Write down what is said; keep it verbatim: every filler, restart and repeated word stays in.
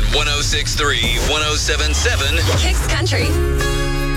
one oh six point three, one oh seven point seven Kicks Country.